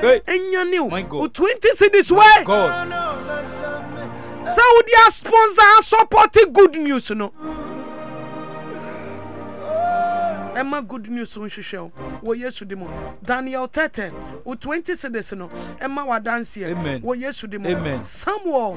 enya new 20 cedis way Saudi sponsor supporting good news no Emma good news on Shishel. Wo Yesu demo. Daniel Tete. O 20 cedis no. Emma wa dance here. Wo Yesu demo. Samuel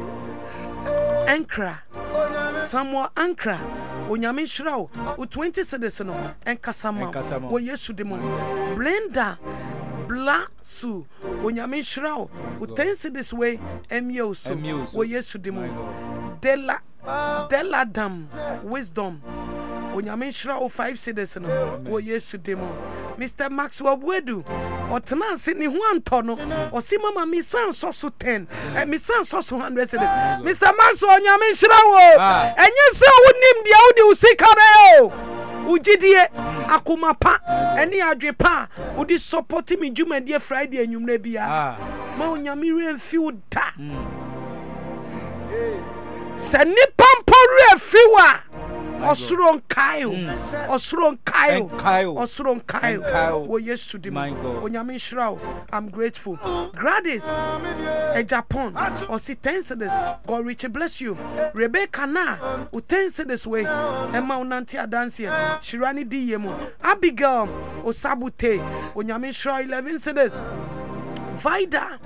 Ankra. Onyame Shrao. O 20 cedis no. Enkasama. Wo Yesu demo. Blender. Blasu. Onyame Shrao. O 10 cedis way. Emioso. Wo Yesu demo. Della Dam. Wisdom. Onyame Shra o 5 cedis no wo Yesu demo Mr. Maxwell Bwedu otena se ni ho anto no o si mama mi san so 10 mi san so 100 cedis Mr. Maxwell Onyame Shra wo enye se wonim dia wo di usika na yo ugidie akoma pa eni adwe pa wo di support mi djuma die Friday anwumre bia ma Onyame remfi wo da se ni pampore afiwa Osron Kyle. Wo Yesu dimo. Onyame Shrao. I'm grateful. Gladys e Japan. Osi 10 cedis. God richly bless you. Rebecca na. U 10 cedis way. Emma unanti adansia. Shirani diyemo. Abigail Osabute. Onyame Shrao 11 cedis. Vida.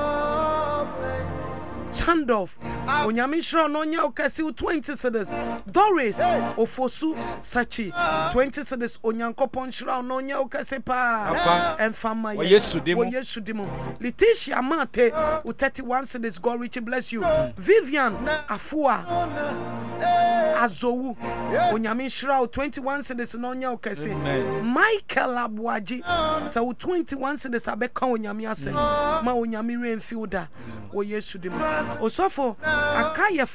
Chandoff Onyame Shra no nya okasi 20 cedis Doris Ofosu Sachi 20 cedis Onyankopon Shra no nya okasi pa enfama ye wo Yesu dimo Letitia Mate 31 cedis God richly bless you Vivian Afua Azowu Onyame Shra 21 cedis no nya okasi Michael Abuaji so 21 cedis abeka Onyame ase ma Onyame remfi da wo Yesu dimo Osofo Akaye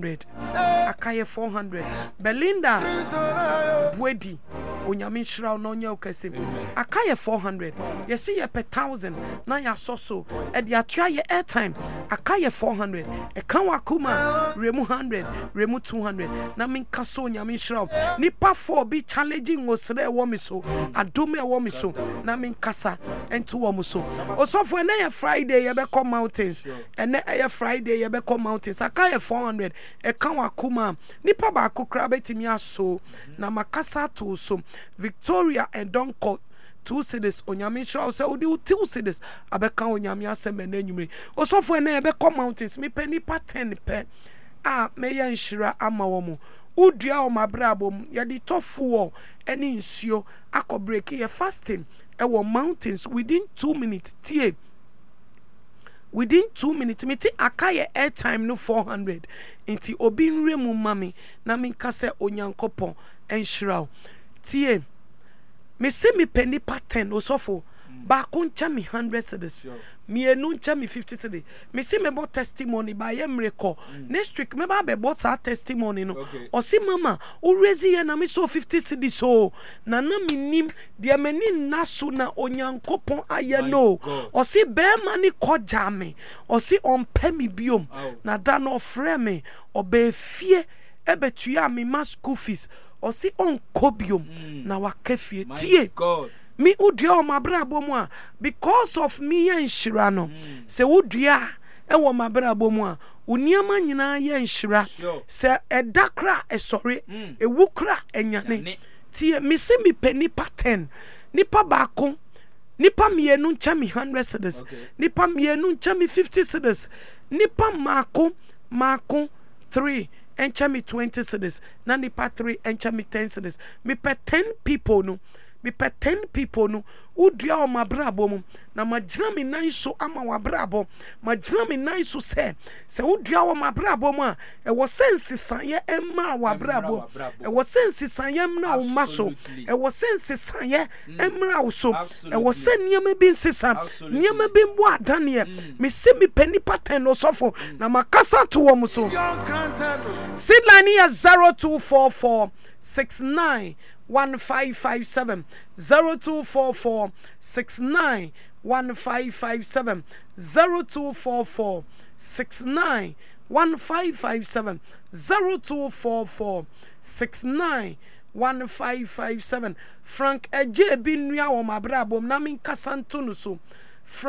400 Belinda Bwedi Onyame Shra no nya okase Akaye 400 yesi ye per 1000 na ya soso e de atua ye airtime Akaye 400 e kan wakuma remu 100 remu 200 na minka so Onyame Shra nipa 4 be challenging osre wo mi so adome wo mi so na minkasa ento wo mi so Osofo na ye Friday ye be come mountains ene ye Friday ye be come mountains Akaye 400 e kan wakuma nipa ba akokra betimi aso na makasa to so Victoria and Donko 2 cedis Onyame Shra say odi 2 cedis abeka Onyame asem na nwumre Osofo na ye be come mountains me peni pa 10 pe me ye nshira ama wo mo udua o mabrabom ye di tofuo eni nsuo akobreak ye fasting e wo mountains within 2 minutes tie within 2 minutes meti Akaye airtime no 400 inti obi nremu mami na minka se Onyankopon enshira tie me se me penny pattern Osofo ba ko ncha me 100 cedis me enu ncha me 50 cedis me se me bo testimony ba ye mreko next week me ba be bo sa testimony no osi mama o raise ye na me so 50 cedis so na minim de mani naso na Onyankopon aye no osi be mani koja me osi onpe mi biom na da no frɛ me obe fie ebetua me ma school fees osi on kobium na wakafie tie me udia o mabrabo mu a because of me enhira no se udia e wo mabrabo mu a uniama nyina ye enhira se edakra esore ewukra enyane tie me se me peni pattern nipa baako nipa mienu ncha me 100 cedis nipa mienu ncha me 50 cedis nipa maako 3 encha me 20 cedis na nipa 3 encha me 10 cedis me per 10 people no udua o mabrabo mu na magina me nan so ama wabrabo magina me nan so se udua o mabrabo mu a e wo sense sanye emma wabrabo e wo sense sanye mna wo maso e wo sense sanye emra wo so e wo seniam bi nsesa niam bi mbo adane me se me pani pattern no sofo na makasa to wo mu so sidline ya 0244 69 1557 0244 69 1557 0244 69 1557 0244 69 1557 Frank eje bi nua wo mabrabom na min kasanto no so